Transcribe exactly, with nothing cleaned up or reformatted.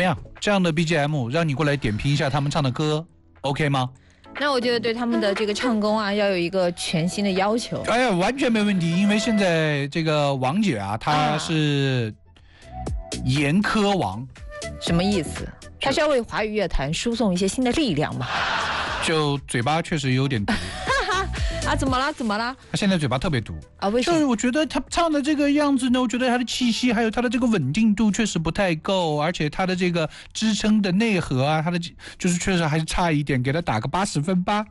样？这样的 B G M 让你过来点评一下他们唱的歌 ，OK 吗？ 那我觉得对他们的这个唱功啊，要有一个全新的要求。 哎呀，完全没问题，因为现在这个王姐啊，她是严苛王， 什么意思？她是要为华语乐坛输送一些新的力量嘛？ 就嘴巴确实有点毒。 啊，怎么了？怎么了？ 他现在嘴巴特别毒啊？为什么？ 就是我觉得他唱的这个样子呢，我觉得他的气息还有他的这个稳定度确实不太够，而且他的这个支撑的内核啊，他的就是确实还是差一点，给他打个八十分吧。